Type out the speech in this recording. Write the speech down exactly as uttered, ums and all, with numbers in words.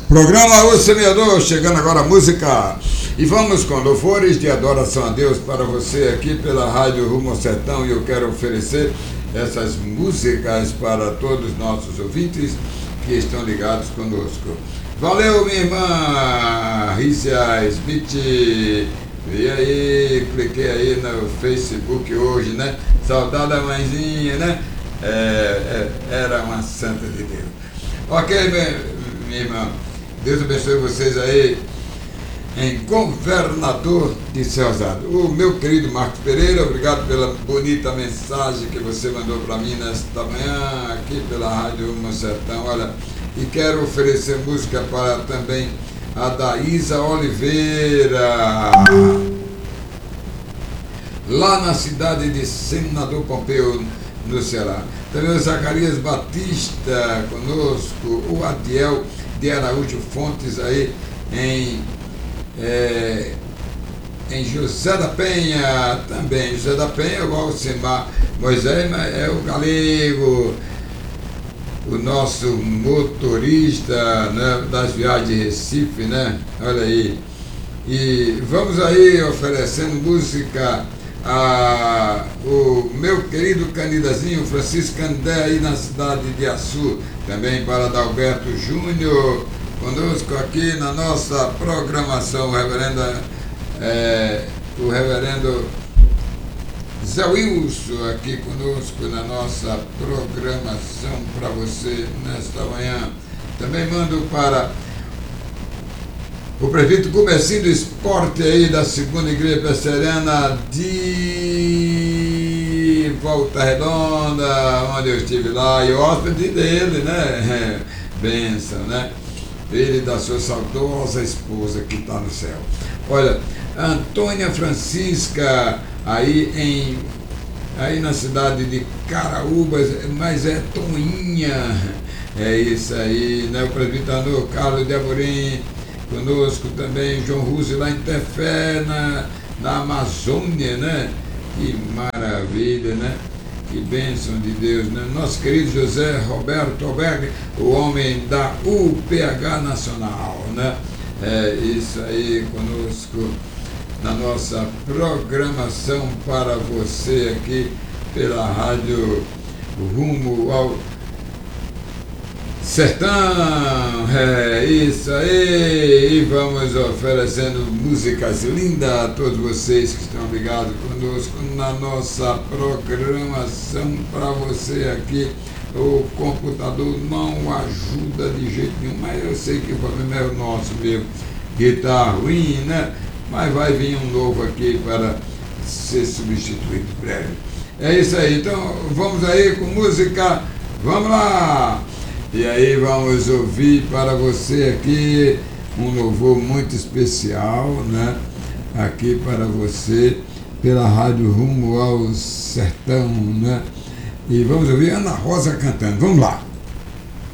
Programa O Semeador, chegando agora a música. E vamos com louvores de adoração a Deus para você aqui pela Rádio Rumo ao Sertão. E eu quero oferecer essas músicas para todos os nossos ouvintes que estão ligados conosco. Valeu, minha irmã Rícia Smith. E aí, cliquei aí no Facebook hoje, né? Saudade da mãezinha, né? É, é, era uma santa de Deus. Ok, minha, minha irmã. Deus abençoe vocês aí em Governador de Cerzado. O meu querido Marcos Pereira, obrigado pela bonita mensagem que você mandou para mim nesta manhã, aqui pela Rádio Rumo Sertão. Olha, e quero oferecer música para também a Daísa Oliveira, lá na cidade de Senador Pompeu, no Ceará. Também o Zacarias Batista conosco, o Adiel de Araújo Fontes aí em, é, em José da Penha, também José da Penha, o Alcimar Moisés, é o galego, o nosso motorista, né, das viagens de Recife, né? Olha aí. E vamos aí oferecendo música a o meu querido Canidazinho Francisco Candé aí na cidade de Açu, também para Adalberto Júnior, conosco aqui na nossa programação, o reverendo, é, o reverendo Zé Wilson aqui conosco na nossa programação para você nesta manhã. Também mando para o prefeito Comercinho do Esporte aí da segunda Igreja Presbiteriana de Volta Redonda, onde eu estive lá, e o hóspede dele, né? Bênção, né? Ele e da sua saudosa esposa que está no céu. Olha, Antônia Francisca, aí em aí na cidade de Caraúbas, mas é Toinha, é isso aí, né? O presbítero Carlos de Amorim, conosco também, João Ruse lá em Tefé, na, na Amazônia, né? Que maravilha, né? Que bênção de Deus, né? Nosso querido José Roberto Albergue, o homem da U P H Nacional, né? É isso aí, conosco na nossa programação para você aqui pela Rádio Rumo ao Sertão. É isso aí, e vamos oferecendo músicas lindas a todos vocês que estão ligados conosco na nossa programação para você aqui. O computador não ajuda de jeito nenhum, mas eu sei que o problema é o nosso mesmo, que está ruim, né? Mas vai vir um novo aqui para ser substituído breve. É isso aí, então vamos aí com música, vamos lá! E aí vamos ouvir para você aqui um louvor muito especial, né? Aqui para você, pela Rádio Rumo ao Sertão, né? E vamos ouvir Ana Rosa cantando, vamos lá!